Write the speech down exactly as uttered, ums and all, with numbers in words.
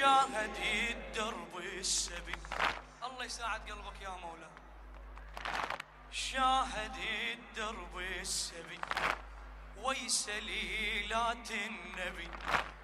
شاهد الدرب السبي. الله يساعد قلبك يا مولا. شاهد الدرب السبي ويسليلات النبي